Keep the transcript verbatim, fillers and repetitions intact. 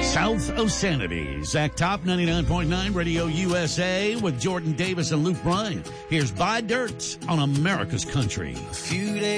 South of Sanity, Zach Top, ninety-nine point nine Radio U S A with Jordan Davis and Luke Bryan. Here's Buy Dirt on America's Country. A few days